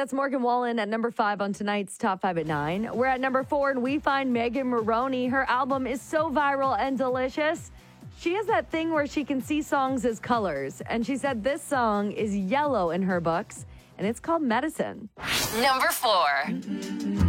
That's Morgan Wallen at number 5 on tonight's Top 5 at 9. We're at number 4, and we find Megan Moroney. Her album is so viral and delicious. She has that thing where she can see songs as colors, and she said this song is yellow in her books, and it's called Medicine. Number 4.